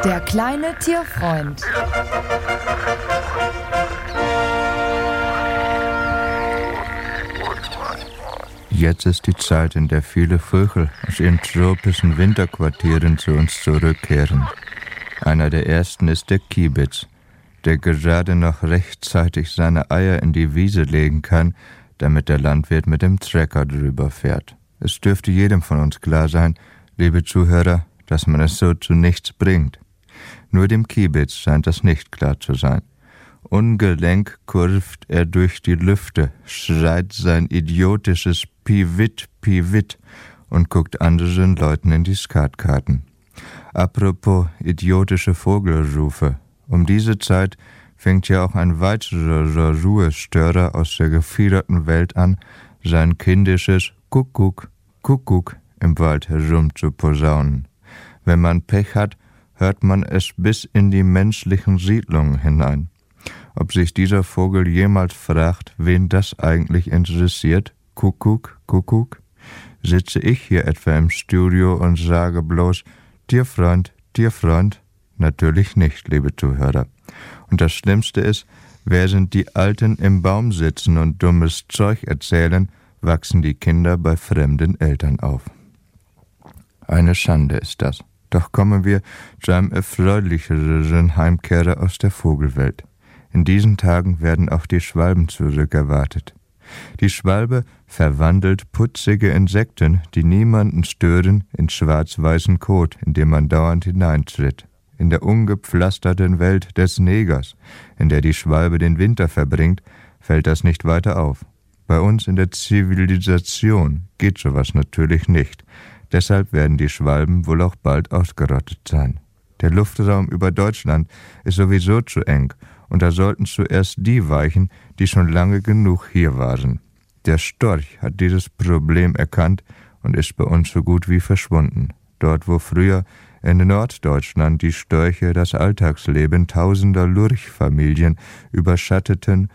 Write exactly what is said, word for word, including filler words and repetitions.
Der kleine Tierfreund. Jetzt ist die Zeit, in der viele Vögel aus ihren tropischen Winterquartieren zu uns zurückkehren. Einer der ersten ist der Kiebitz, der gerade noch rechtzeitig seine Eier in die Wiese legen kann, damit der Landwirt mit dem Trecker drüber fährt. Es dürfte jedem von uns klar sein, liebe Zuhörer, dass man es so zu nichts bringt. Nur dem Kiebitz scheint das nicht klar zu sein. Ungelenk kurft er durch die Lüfte, schreit sein idiotisches Piwit, Piwit und guckt anderen Leuten in die Skatkarten. Apropos idiotische Vogelrufe. Um diese Zeit fängt ja auch ein weiterer Ruhestörer aus der gefiederten Welt an, sein kindisches Kuckuck, Kuckuck im Wald herum zu posaunen. Wenn man Pech hat, hört man es bis in die menschlichen Siedlungen hinein. Ob sich dieser Vogel jemals fragt, wen das eigentlich interessiert? Kuckuck, Kuckuck? Sitze ich hier etwa im Studio und sage bloß, Tierfreund, Tierfreund? Natürlich nicht, liebe Zuhörer. Und das Schlimmste ist, während die Alten im Baum sitzen und dummes Zeug erzählen, wachsen die Kinder bei fremden Eltern auf. Eine Schande ist das. Doch kommen wir zu einem erfreulicheren Heimkehrer aus der Vogelwelt. In diesen Tagen werden auch die Schwalben zurückerwartet. Die Schwalbe verwandelt putzige Insekten, die niemanden stören, in schwarz-weißen Kot, in den man dauernd hineintritt. In der ungepflasterten Welt des Negers, in der die Schwalbe den Winter verbringt, fällt das nicht weiter auf. Bei uns in der Zivilisation geht sowas natürlich nicht. Deshalb werden die Schwalben wohl auch bald ausgerottet sein. Der Luftraum über Deutschland ist sowieso zu eng und da sollten zuerst die weichen, die schon lange genug hier waren. Der Storch hat dieses Problem erkannt und ist bei uns so gut wie verschwunden. Dort, wo früher in Norddeutschland die Störche das Alltagsleben tausender Lurchfamilien überschatteten,